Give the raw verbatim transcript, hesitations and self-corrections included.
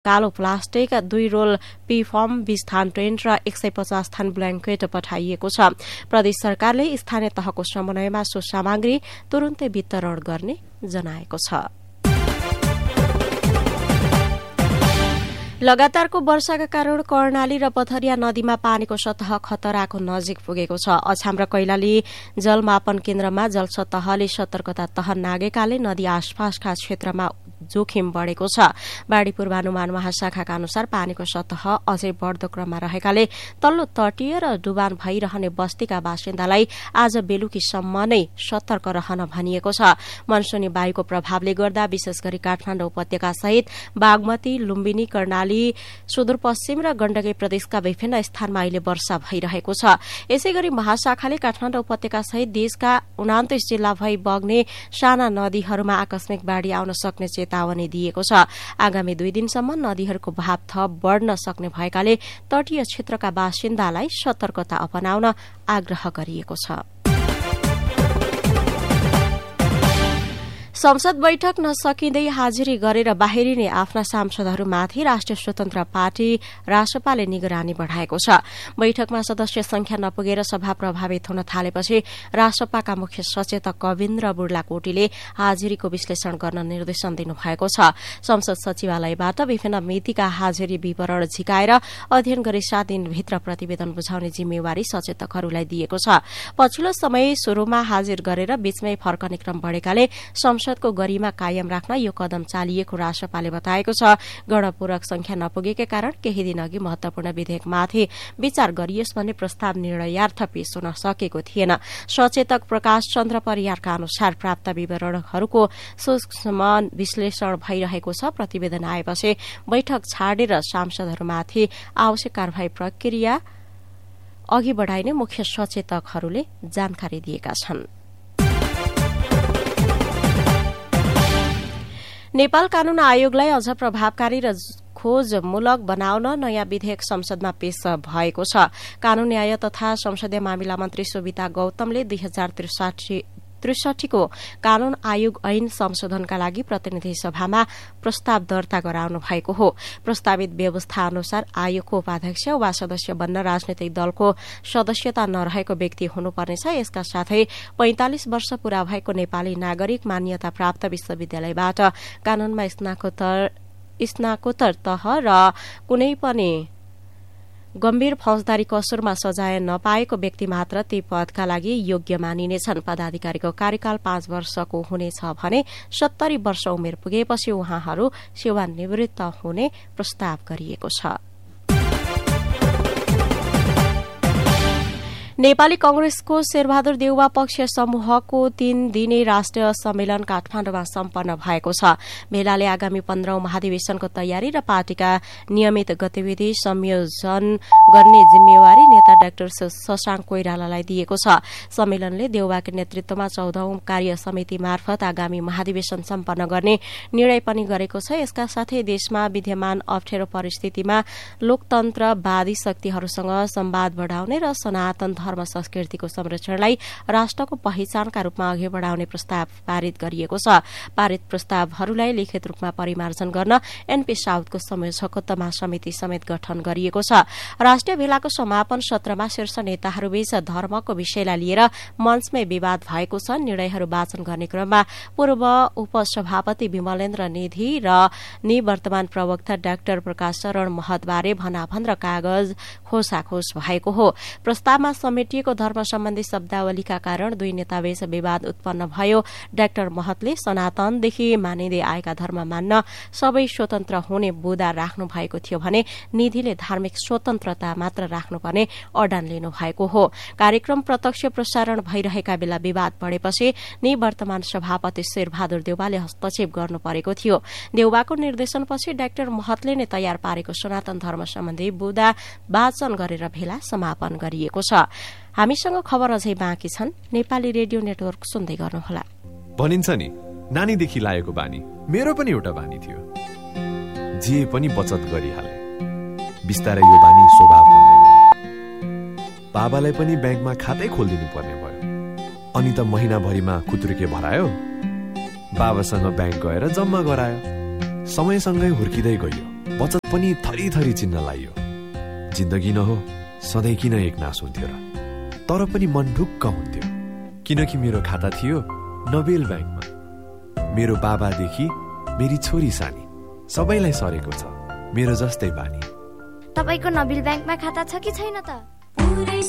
कालो प्लास्टिक, दुई role P-form, बीस थान टेन्ट र एक सय पचास थान ब्ल्याङ्केट पठाइएको छ। प्रदेश सरकारले स्थानीय तहको समन्वयमा सो सामग्री तुरुन्तै वितरण गर्ने जनाएको छ। लगातारको वर्षाका कारण कर्णाली र पथरिया नदीमा पानीको सतह खतराको नजिक पुगेको छ। अछाम र कैलाली जलमापन केन्द्रमा जलसतहले सतर्कता तह नागेकाले नदी आसपासका क्षेत्रमा जोखिम बढ़ेको छ। बाढ़ी पूर्वानुमान महाशाखाका अनुसार पानीको सतह अझै बढ़दो क्रममा रहेकाले तल्लो तटीय र डुबान भइरहने बस्तीका बासिन्दालाई आज बेलुकीसम्म नै सतर्क रहन भनिएको छ। मनसुनी वायुको प्रभावले गर्दा विशेष गरी काठमाडौँ उपत्यका सहित बागमती, लुम्बिनी, कर्णाली, सुदूरपश्चिम र गण्डकी प्रदेशका विभिन्न स्थानमा अहिले वर्षा भइरहेको छ। यसै गरी महाशाखाले काठमाडौँ उपत्यका सहित देशका उनान्तीस जिल्ला भई बग्ने साना नदीहरूमा आकस्मिक बाढ़ी आउन सक्ने चेतावनी दिएको छ। आगामी दुई दिनसम्म नदीहरूको बहाव थप बढ़न सक्ने भएकाले तटीय क्षेत्रका बासिन्दालाई सतर्कता अपनाउन आग्रह गरिएको छ। संसद बैठक नसकिँदै हाजिरी गरेर बाहिरिने आफ्ना सांसदहरूमाथि राष्ट्रिय स्वतन्त्र पार्टी रासपाले निगरानी बढ़ाएको छ। बैठकमा सदस्य संख्या नपुगेर सभा प्रभावित हुन थालेपछि रासपाका मुख्य सचेतक कविन्द्र बुर्लाकोटीले हाजिरीको विश्लेषण गर्न निर्देशन दिनुभएको छ। संसद सचिवालयबाट विभिन्न मितिका हाजिरी विवरण झिकाएर अध्ययन गरी सात दिनभित्र प्रतिवेदन बुझाउने जिम्मेवारी सचेतकहरूलाई दिएको छ। पछिल्लो समय शुरूमा हाजिर गरेर बीचमै फर्कने क्रम बढ़ेकाले संसदको गरिमा कायम राख्न यो कदम चालिएको रासपाले बताएको छ। गणपूरक संख्या नपुगेकै कारण केही दिन अघि महत्वपूर्ण विधेयकमाथि विचार गरियोस् भन्ने प्रस्ताव निर्णयार्थ पेश हुन सकेको थिएन। सचेतक प्रकाश चन्द्र परियारका अनुसार प्राप्त विवरणहरूको सूक्ष्म विश्लेषण भइरहेको छ। प्रतिवेदन आएपछि बैठक छाडेर सांसदहरूमाथि आवश्यक कार्यवाही प्रक्रिया अघि बढ़ाइने मुख्य सचेतकहरूले जानकारी दिएका छन्। नेपाल कानून आयोगलाई अझ प्रभावकारी र खोजमूलक बनाउन नयाँ विधेयक संसदमा पेश भएको छ। कानून न्याय तथा संसदीय मामिला मन्त्री सुविता गौतमले दुई हजार त्रिसठीको कानून आयोग ऐन संशोधनका लागि प्रतिनिधि सभामा प्रस्ताव दर्ता गराउनु भएको हो। प्रस्तावित व्यवस्था अनुसार आयोगको उपाध्यक्ष वा सदस्य बन्न राजनैतिक दलको सदस्यता नरहेको व्यक्ति हुनुपर्नेछ। यसका साथै पैंतालिस वर्ष पूरा भएको नेपाली नागरिक मान्यता प्राप्त विश्वविद्यालयबाट कानूनमा स्नाकोत्तर स्नाकोत्तर तह र कुनै पनि गम्भीर फौजदारी कसुरमा सजाय नपाएको व्यक्ति मात्र ती पदका लागि योग्य मानिनेछन्। पदाधिकारीको कार्यकाल पाँच वर्षको हुनेछ भने सत्तरी वर्ष उमेर पुगेपछि उहाँहरू सेवानिवृत्त हुने प्रस्ताव गरिएको छ। नेपाली कंग्रेसको शेरबहादुर देउवा पक्षीय समूहको तीन दिने राष्ट्रिय सम्मेलन काठमाडौँमा सम्पन्न भएको छ। भेलाले आगामी पन्ध्रौं महाधिवेशनको तयारी र पार्टीका नियमित गतिविधि संयोजन गर्ने जिम्मेवारी नेता डाक्टर शशाङ्क कोइरालालाई दिएको छ। सम्मेलनले देउवाको नेतृत्वमा चौधौं कार्य समिति मार्फत आगामी महाधिवेशन सम्पन्न गर्ने निर्णय पनि गरेको छ। यसका साथै देशमा विद्यमान अप्ठ्यारो परिस्थितिमा लोकतन्त्रवादी शक्तिहरूसँग संवाद बढ़ाउने र सनातन धर्म संस्कृतिको संरक्षणलाई राष्ट्रको पहिचानका रूपमा अघि बढ़ाउने प्रस्ताव पारित गरिएको छ। पारित प्रस्तावहरूलाई लिखित रूपमा परिमार्जन गर्न एनपी साउथको संयोजकत्व महासमिति समेत गठन गरिएको छ। राष्ट्रिय भेलाको समापन सत्रमा शीर्ष नेताहरूबीच धर्मको विषयलाई लिएर मञ्चमै विवाद भएको छ। निर्णयहरू वाचन गर्ने क्रममा पूर्व उपसभापति विमलेन्द्र निधि र निवर्तमान प्रवक्ता डाक्टर प्रकाश शरण महतबारे भनाभन र कागज खोसाखोस भएको हो। प्रस्तावमा समेटिएको धर्म सम्बन्धी शब्दावलीका कारण दुई नेताबीच विवाद उत्पन्न भयो। डाक्टर महतले सनातनदेखि मानिँदै आएका धर्म मान्न सबै स्वतन्त्र हुने बुँदा राख्नु भएको थियो भने निधिले धार्मिक स्वतन्त्रता मात्र राख्नुपर्ने अडान लिनु भएको हो। कार्यक्रम प्रत्यक्ष प्रसारण भइरहेका बेला विवाद बढ़ेपछि निवर्तमान सभापति शेरबहादुर देउवाले हस्तक्षेप गर्नु परेको थियो। देउवाको निर्देशनपछि डाक्टर महतले नै तयार पारेको सनातन धर्म सम्बन्धी बुँदा वाचन गरेर भेला समापन गरिएको छ। हामीसँग खबर अझै बाँकी छन्। नेपाली रेडियो नेटवर्क सुन्दै गर्नुहोला। भनिन्छ नि नानीदेखि लागेको बानी मेरो पनि एउटा बानी थियो। जे पनि बचत गरिहाले। बिस्तारै यो बानी स्वभाव बन्दै गयो। बाबालाई पनि ब्याङ्कमा खातै खोलिदिनु पर्ने भयो। अनि त महिनाभरिमा कुत्रुके भरायो। बाबासँग ब्याङ्क गएर जम्मा गरायो। समयसँगै हुर्किँदै गयो। बचत पनि थरी थरी चिन्न लाइयो। जिन्दगी न हो सधैँ किन एक नास हुन्थ्यो र, तर पनि मन ढुक्क हुन्थ्यो, किनकि मेरो खाता थियो नोबेल ब्याङ्कमा। मेरो बाबादेखि मेरी छोरी सानी सबैलाई सरेको छ मेरो जस्तै बानी। तपाईको नोबेल ब्याङ्कमा खाता छ कि छैन त?